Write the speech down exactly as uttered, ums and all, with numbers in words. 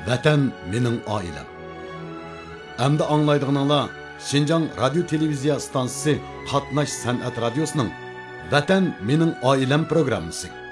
Vatan mening oilam. Endi anglaydiganlar Şinjan Radyo Televiziya Stansiyasi Qatnash san'at radiosuning Vatan mening oilam programmasi.